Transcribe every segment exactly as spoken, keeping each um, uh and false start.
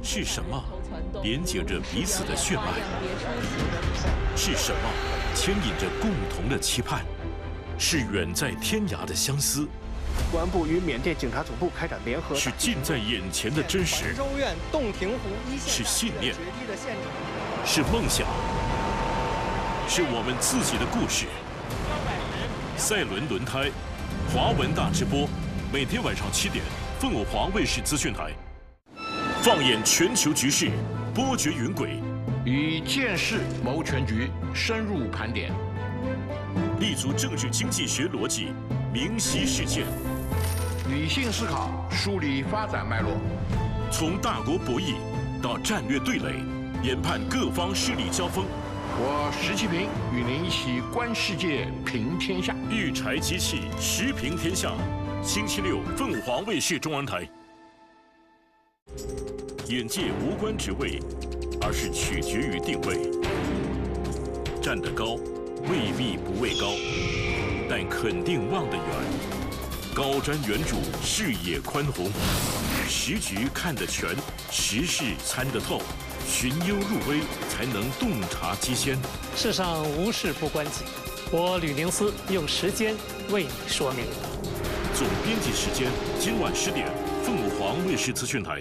是什么连接着彼此的血脉？是什么牵引着共同的期盼？是远在天涯的相思。 公安部与缅甸警察总部开展联合， 是近在眼前的真实， 州院洞庭湖一线是信念，是梦想，是我们自己的故事。赛轮轮胎，华文大直播，每天晚上七点，凤凰华卫视资讯台。放眼全球局势，波谲云诡， 以见识谋全局，深入盘点， 立足政治经济学逻辑。 明晰事件， 理性思考，梳理发展脉络， 从大国博弈到战略对垒，研判各方势力交锋。 我石其平与您一起观世界，评天下。 育才机器，时评天下。星期六，凤凰卫视中文台。眼界无关职位，而是取决于定位。站得高，未必不畏高。 但肯定望得远，高瞻远瞩，视野宽宏，时局看得全，时事参得透，寻幽入微，才能洞察机先。 世上无事不关己，我吕宁思用时间为你说明。 总编辑时间，今晚十点，凤凰卫视资讯台。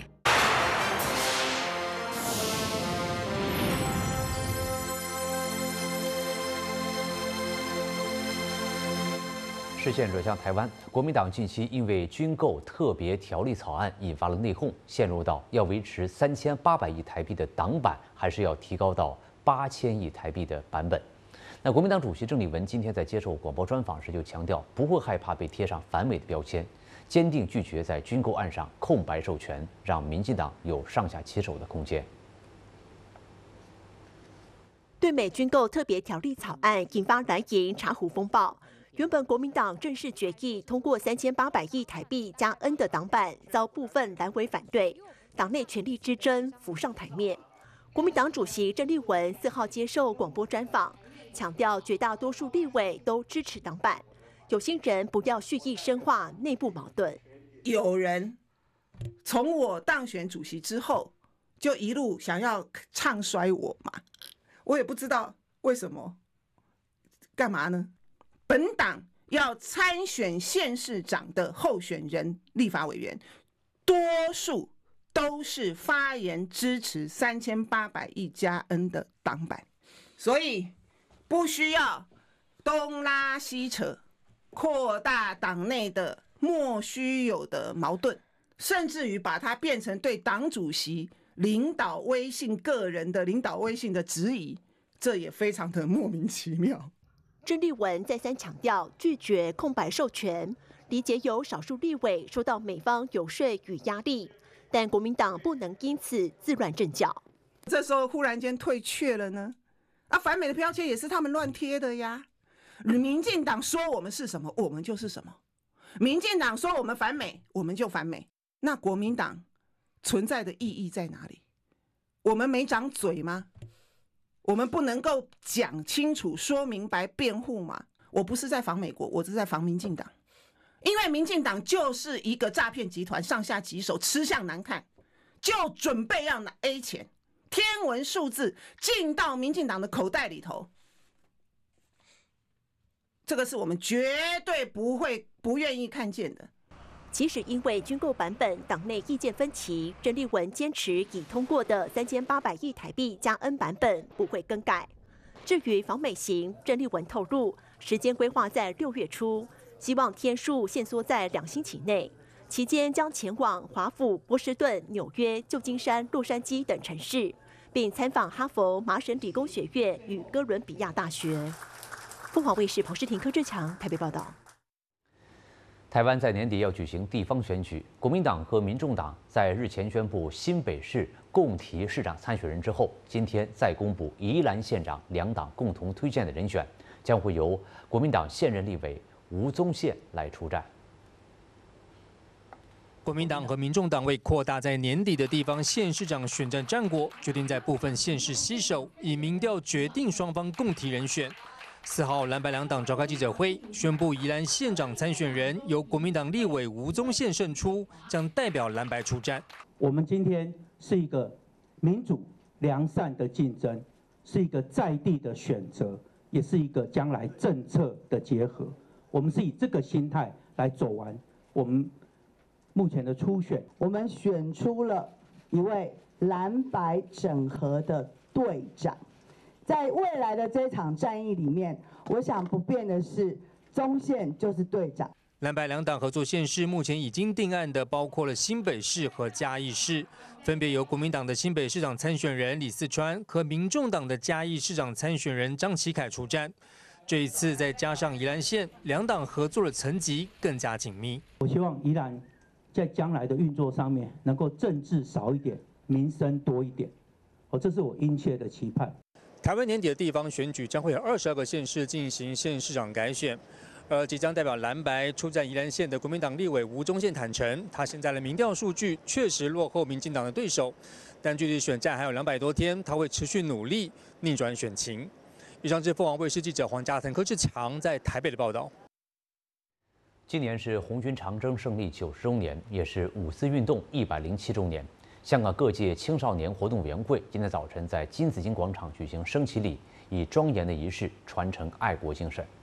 视线转向台湾，国民党近期因为军购特别条例草案引发了内讧，陷入到要维持三千八百亿台币的党版，还是要提高到八千亿台币的版本。那国民党主席郑丽文今天在接受广播专访时就强调，不会害怕被贴上反美的标签，坚定拒绝在军购案上空白授权，让民进党有上下其手的空间。 对美军购特别条例草案引发蓝营茶壶风暴。 原本国民党正式决议通过三千八百亿台币加 N 的党版，遭部分蓝委反对，党内权力之争浮上台面。国民党主席郑丽文四号接受广播专访，强调绝大多数立委都支持党版，有心人不要蓄意深化内部矛盾。 有人从我当选主席之后，就一路想要唱衰我嘛，我也不知道为什么，干嘛呢？ 本党要参选县市长的候选人、立法委员，多数都是发言支持三千八百亿加 N 的党版，所以不需要东拉西扯，扩大党内的莫须有的矛盾，甚至于把它变成对党主席领导威信、个人的领导威信的质疑，这也非常的莫名其妙。 郑丽文再三强调拒绝空白授权，理解有少数立委受到美方游说与压力，但国民党不能因此自乱阵脚。 这时候忽然间退却了呢？啊，反美的标签也是他们乱贴的呀。民进党说我们是什么，我们就是什么；民进党说我们反美，我们就反美。那国民党存在的意义在哪里？我们没长嘴吗？ 我们不能够讲清楚、说明白、辩护吗？我不是在防美国，我是在防民进党，因为民进党就是一个诈骗集团，上下其手，吃相难看，就准备要拿 A 钱，天文数字进到民进党的口袋里头，这个是我们绝对不会、不愿意看见的。 即使因为军购版本党内意见分歧，郑丽文坚持已通过的三千八百亿台币加 N 版本不会更改。至于访美行，郑丽文透露时间规划在六月初，希望天数限缩在两星期内，期间将前往华府、波士顿、纽约、旧金山、洛杉矶等城市，并参访哈佛、麻省理工学院与哥伦比亚大学。凤凰卫视彭诗婷、柯志强台北报道。 台湾在年底要举行地方选举，国民党和民众党在日前宣布新北市共提市长参选人之后，今天再公布宜兰县长两党共同推荐的人选，将会由国民党现任立委吴宗宪来出战。 国民党和民众党为扩大在年底的地方县市长选战战果，决定在部分县市携手，以民调决定双方共提人选。 四号，蓝白两党召开记者会，宣布宜兰县长参选人由国民党立委吴宗宪胜出，将代表蓝白出战。 我们今天是一个民主良善的竞争，是一个在地的选择，也是一个将来政策的结合。我们是以这个心态来走完我们目前的初选。 我们选出了一位蓝白整合的队长，在未来的这场战役里面，我想不变的是，中线就是队长。 蓝白两党合作县市目前已经定案的，包括了新北市和嘉义市，分别由国民党的新北市长参选人李四川和民众党的嘉义市长参选人张启凯出战。这一次再加上宜兰县，两党合作的层级更加紧密。 我希望宜兰在将来的运作上面，能够政治少一点，民生多一点。哦，这是我殷切的期盼。 台湾年底的地方选举将会有二十二个县市进行县市长改选。而即将代表蓝白出战宜兰县的国民党立委吴宗宪坦承，他现在的民调数据确实落后民进党的对手，但距离选战还有两百多天，他会持续努力逆转选情。以上是凤凰卫视记者黄家腾、柯志强在台北的报道。 今年是红军长征胜利九十周年，也是五四运动一百零七周年。香港各界青少年活动委员会今天早晨在金紫荆广场举行升旗礼，以庄严的仪式传承爱国精神。